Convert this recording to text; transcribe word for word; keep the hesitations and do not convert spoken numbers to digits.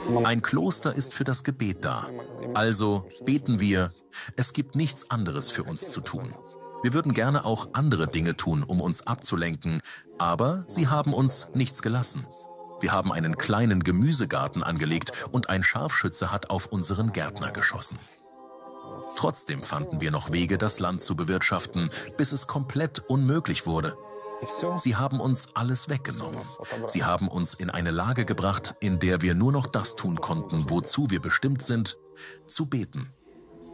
Ein Kloster ist für das Gebet da. Also beten wir. Es gibt nichts anderes für uns zu tun. Wir würden gerne auch andere Dinge tun, um uns abzulenken, aber sie haben uns nichts gelassen. Wir haben einen kleinen Gemüsegarten angelegt und ein Scharfschütze hat auf unseren Gärtner geschossen. Trotzdem fanden wir noch Wege, das Land zu bewirtschaften, bis es komplett unmöglich wurde. Sie haben uns alles weggenommen. Sie haben uns in eine Lage gebracht, in der wir nur noch das tun konnten, wozu wir bestimmt sind, zu beten.